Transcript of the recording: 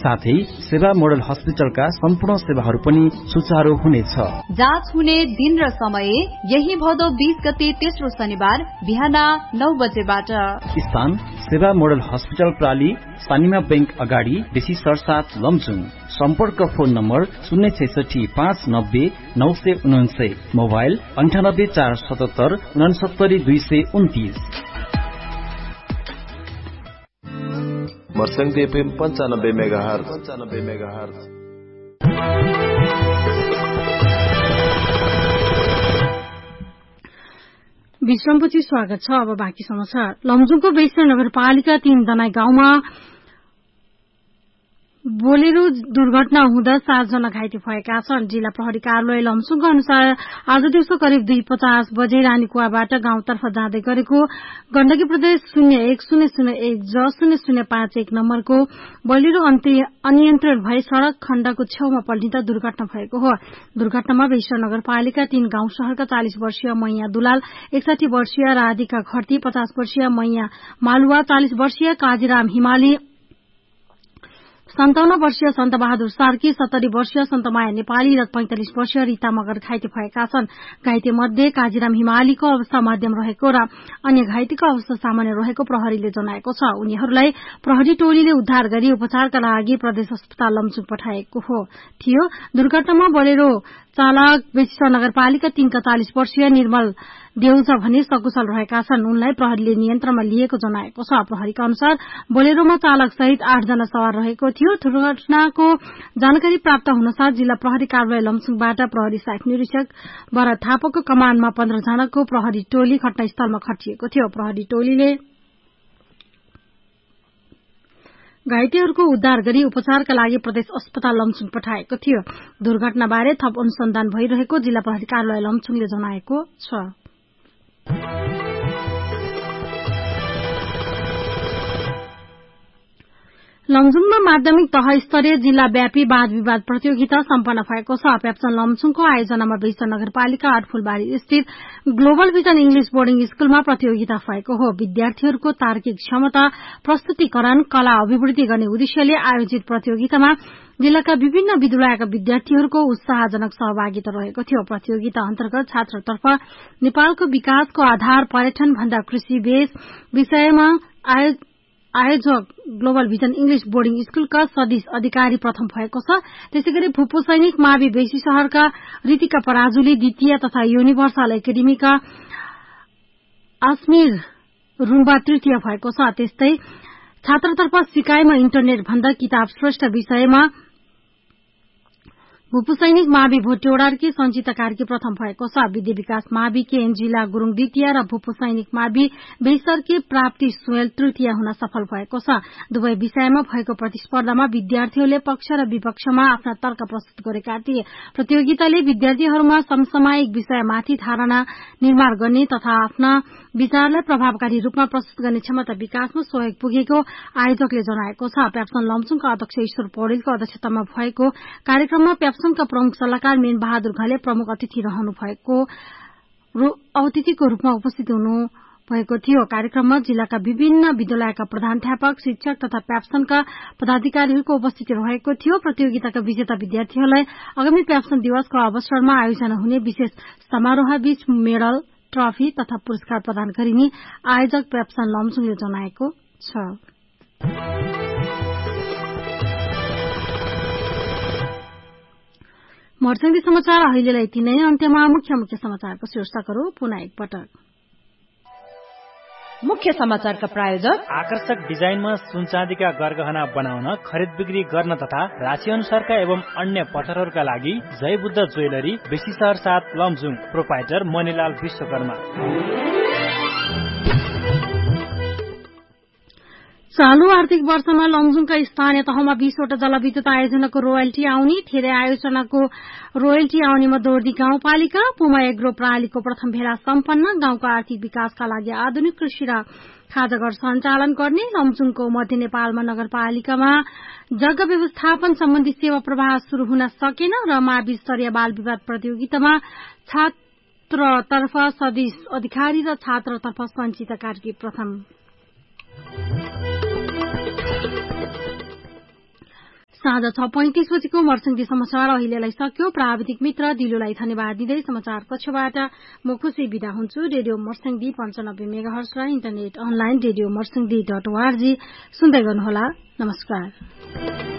साथै सेवा मोडल हस्पिटलका सम्पूर्ण सेवाहरू पनि सुचारू हुनेछ। जाँच हुने दिन र समय यही भदौ 20 गते तेस्रो शनिबार बिहान 9 बजेबाट। स्थान सेवा मोडल हस्पिटल प्राली, सानिमा बैंक अगाडि, बेसी सरसाथ, लमजुङ। सम्पर्क phone number 066 590 999, mobile 98 477 69 229। मर्सङ्ग FM 95 megahertz. विश्रामपछि स्वागत छ। अब बाँकी समाचार। लमजुङको बेस्टर नगरपालिका 3 दनाई गाउँमा बोलेरो दुर्घटना हुँदा 7 जना घाइते भएका छन्। जिल्ला प्रहरी कार्यालय लमजुङका अनुसार आज दिउँसो करिब 2:50 बजे रानीकुवाबाट गाउँतर्फ जाँदै गरेको गण्डकी प्रदेश 01-001 J0051 नम्बरको बोलेरो अनियन्त्रण भई सड़क खण्डको छेउमा पल्टिँदा दुर्घटना भएको हो। दुर्घटनामा बेस्टर नगरपालिका 3 गाउँ शहरका 40 वर्षीय मैया दुलाल, 61 वर्षीय राधिका खर्ती, 50 वर्षीय मैया मालुवा, 40 वर्षीय काजीराम हिमाली, 57 वर्षीय सन्त बहादुर सार्की, 70 वर्षीय सन्तमाया नेपाली र 45 वर्षीय रीता मगर घाइते भएका छन्। घाइते मध्ये काजीराम हिमालीको अवस्था मध्यम रहेको र अन्य घाइतेको अवस्था सामान्य रहेको प्रहरीले जनाएको छ। उनीहरूलाई प्रहरी टोलीले उद्धार गरी उपचारका लागि प्रदेश अस्पताल लमजुङ पठाएको थियो। दुर्घटनामा बोलेरो चालक बेसिसा नगरपालिका 3 का 40 वर्षीय निर्मल देउजा भने सकुशल रहेका छन्। उनलाई प्रहरीले नियन्त्रणमा लिएको जनाएको छ। प्रहरीका अनुसार बोलेरोमा चालक सहित 8 जना सवार रहेको थियो। दुर्घटनाको जानकारी प्राप्त हुनसाथ जिल्ला प्रहरी कार्यालय लमजुङबाट प्रहरी सहायक निरीक्षक भरत थापाको कमानमा 15 जनाको प्रहरी टोली घटनास्थलमा खटिएको थियो। प्रहरी टोलीले घाइतेहरूको उद्धार गरी उपचारका लागि प्रदेश अस्पताल लमजुङ पठाएको थियो। दुर्घटनाबारे थप अनुसन्धान भइरहेको जिल्ला प्रहरी कार्यालय लमजुङले जनाएको छ। लमजुङमा माध्यमिक तह स्तरीय जिल्ला व्यापी वाद विवाद प्रतियोगिता सम्पन्न भएको छ। प्याप्चन लमजुङको आयोजनामा बेस्टर नगरपालिका 8 फूलबारी स्थित ग्लोबल भिजन इंग्लिश बोर्डिङ स्कूलमा प्रतियोगिता भएको हो। विद्यार्थीहरूको तार्किक क्षमता, प्रस्तुतिकरण, कला अभिवृद्धि गर्ने उद्देश्यले आयोजित प्रतियोगितामा जिल्लाका विभिन्न विद्यालयका विद्यार्थीहरूको उत्साहजनक सहभागिता रहेको थियो। प्रतियोगिता अन्तर्गत छात्रतर्फ नेपालको विकासको आधार पर्यटन भन्दा कृषि विषयमा आयोजक ग्लोबल भिजन इंग्लिश बोर्डिङ स्कूलका सदिश अधिकारी प्रथम भएको छ। त्यसैगरी भूपू सैनिक मावि बेसी शहरका रीतिका पराजुली द्वितीय तथा युनिभर्सल एकाडेमीका आसमीर रुम्बा तृतीय भएको छ। त्यस्तै छात्रतर्फ सिकाइमा इन्टरनेट भन्दा किताब श्रेष्ठ विषयमा भूपू सैनिक मावि भोटेवडारकी संचिता कार्की प्रथम भएको छ। विद्या विकास मावि के एन्जिला गुरूङ द्वितीय र भूपू सैनिक मावि बेसरकी प्राप्ति सुवेल तृतीय हुन सफल भएको छ। दुवै विषयमा भएको प्रतिस्पर्धामा विद्यार्थीहरूले पक्ष र विपक्षमा आफ्ना तर्क प्रस्तुत गरेका थिए। प्रतियोगिताले विद्यार्थीहरूमा समसामयिक विषयमाथि धारणा निर्माण गर्ने तथा आफ्ना विचारलाई प्रभावकारी रूपमा प्रस्तुत गर्ने क्षमता विकासमा सहयोग पुगेको आयोजकले जनाएको छ। प्याप्सन लमजुङका अध्यक्ष ईश्वर पौडेलको अध्यक्षतामा भएको कार्यक्रममा प्याप्सनका प्रमुख सल्लाहकार मेन बहादुर घले प्रमुख अतिथिको रूपमा उपस्थित हुनु भएको थियो। कार्यक्रममा जिल्लाका विभिन्न विद्यालयका प्रधानाध्यापक, शिक्षक तथा प्याप्सनका पदाधिकारीहरूको उपस्थिति रहेको थियो। प्रतियोगिताका विजेता विद्यार्थीहरूलाई आगामी प्याप्सन दिवसको अवसरमा आयोजना हुने विशेष समारोहबीच मेडल, ट्रफी तथा पुरस्कार प्रदान गरिने आयोजक प्याप्सन लमजुङले जनाएको छ। मर्चेन्दी समाचार अहिलेलाई यति नै। अन्त्यमा मुख्य समाचारको शीर्षकहरू पुनः एकपटक। मुख्य समाचारका प्रायोजक आकर्षक डिजाइनमा सुनचाँदीका गरगहना बनाउन, खरिद बिक्री गर्न तथा राशि अनुसारका एवं अन्य पत्थरहरूका लागि जय बुद्ध ज्वेलरी, बेसी शहर 7 लमजुङ। प्रोपाइटर मणिलाल विश्वकर्मा। चालू आर्थिक वर्षमा लमजुङका स्थानीय तहमा 20 वटा जलविद्युत आयोजनाको रोयल्टी आउने, धेरै आयोजनाको रोयल्टी आउनेमा दोर्दी गाउँपालिका। पुमा एग्रो प्रणालीको प्रथम भेला सम्पन्न। गाउँका आर्थिक विकासका लागि आधुनिक कृषि र खाजाघर सञ्चालन गर्ने। लमजुङको मध्य नेपालमा नगरपालिकामा जग्गा व्यवस्थापन सम्बन्धी सेवा प्रवाह शुरू हुन सकेन र मावि स्तरीय बाल विवाद प्रतियोगितामा छात्रतर्फ सदिश अधिकारी र छात्रतर्फ संचिता कार्की प्रथम। साँझ 6:35 बजेको मर्सिङदी समाचार अहिलेलाई सक्यो। प्राविधिक मित्र दिलुलाई धन्यवाद दिँदै समाचार कक्षबाट म खुशी बिदा हुन्छु। रेडियो मर्सिङदी 95 मेगाहर्ज र इन्टरनेट अनलाइन रेडियो मर्सिङदी .org सुन्दै गर्नुहोला। नमस्कार।